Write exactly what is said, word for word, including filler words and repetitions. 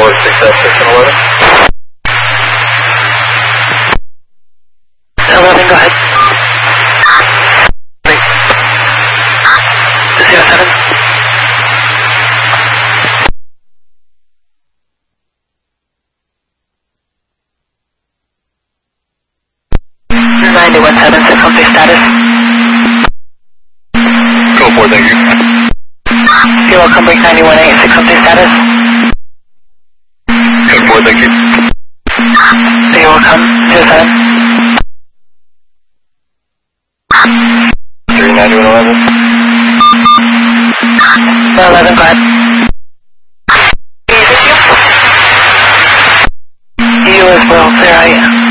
four, six, six, and eleven. eleven, go ahead. Three. zero seven. ninety-one seven six one three status. Go for it, thank you. You're welcome, break ninety-one eight six one three status. Go for it, thank you. You're welcome, zero seven. three ninety-one eleven. eleven, go ahead. You as well, clear out.